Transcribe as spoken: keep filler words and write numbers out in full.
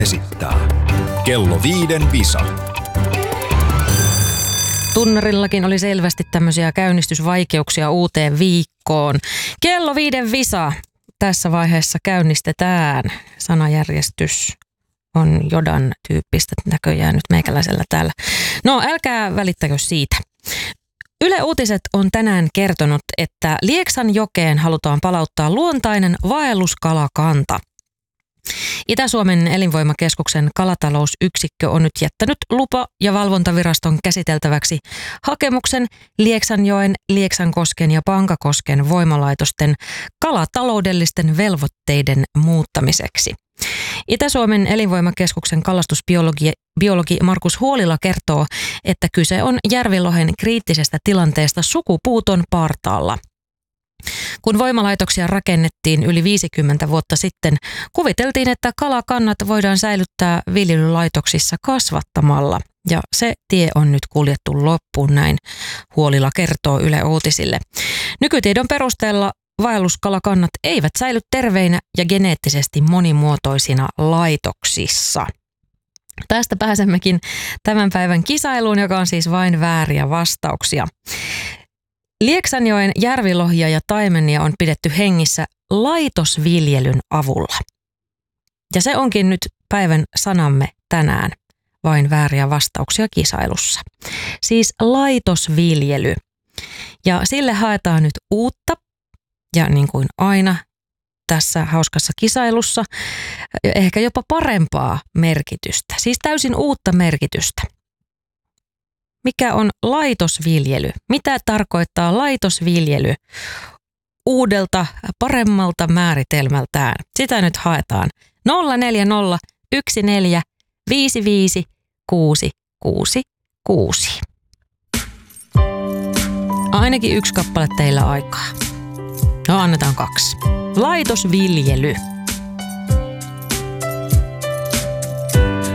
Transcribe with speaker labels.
Speaker 1: esittää Kello viiden visa.
Speaker 2: Tunnarillakin oli selvästi tämmöisiä käynnistysvaikeuksia uuteen viikkoon. Kello viiden visa tässä vaiheessa käynnistetään. Sanajärjestys on jodan tyyppistä näköjään nyt meikäläisellä täällä. No älkää välittäkö siitä. Yle Uutiset on tänään kertonut, että Lieksanjokeen halutaan palauttaa luontainen vaelluskalakanta. Itä-Suomen elinvoimakeskuksen kalatalousyksikkö on nyt jättänyt lupa- ja valvontaviraston käsiteltäväksi hakemuksen Lieksanjoen, Lieksankosken ja Pankakosken voimalaitosten kalataloudellisten velvoitteiden muuttamiseksi. Itä-Suomen elinvoimakeskuksen kalastusbiologi biologi Markus Huolila kertoo, että kyse on järvilohen kriittisestä tilanteesta sukupuuton partaalla. Kun voimalaitoksia rakennettiin yli viisikymmentä vuotta sitten, kuviteltiin, että kalakannat voidaan säilyttää viljelylaitoksissa kasvattamalla. Ja se tie on nyt kuljettu loppuun, näin Huolila kertoo Yle Uutisille. Nykytiedon perusteella vaelluskalakannat eivät säily terveinä ja geneettisesti monimuotoisina laitoksissa. Tästä pääsemmekin tämän päivän kisailuun, joka on siis vain vääriä vastauksia. Lieksanjoen järvilohia ja taimenia on pidetty hengissä laitosviljelyn avulla. Ja se onkin nyt päivän sanamme tänään, vain vääriä vastauksia kisailussa. Siis laitosviljely. Ja sille haetaan nyt uutta ja niin kuin aina tässä hauskassa kisailussa ehkä jopa parempaa merkitystä. Siis täysin uutta merkitystä. Mikä on laitosviljely? Mitä tarkoittaa laitosviljely uudelta, paremmalta määritelmältään? Sitä nyt haetaan. nolla neljä nolla yksi neljä viisi viisi kuusi kuusi kuusi. Ainakin yksi kappale teillä aikaa. No annetaan kaksi. Laitosviljely.